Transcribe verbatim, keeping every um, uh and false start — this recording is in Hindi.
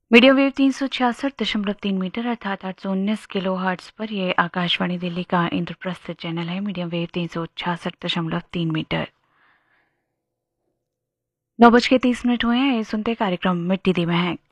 मीडियम वेव तीन सौ छियासठ दशमलव तीन मीटर अर्थात आठ सौ उन्नीस किलो हर्ट्ज पर यह आकाशवाणी दिल्ली का इंद्रप्रस्थ चैनल है। मीडियम वेव तीन सौ छियासठ दशमलव तीन मीटर। नौ बज के तीस मिनट हुए हैं। सुनते कार्यक्रम मिट्टी दी महक।